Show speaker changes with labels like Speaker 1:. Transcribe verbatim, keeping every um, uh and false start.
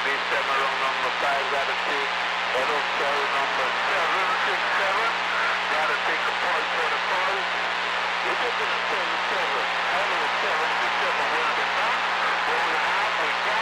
Speaker 1: seven, wrong number five, gotta take L O cell number seven six seven, gotta take a point for the call. You take the seven seven, L O seven six seven will be back, but we have a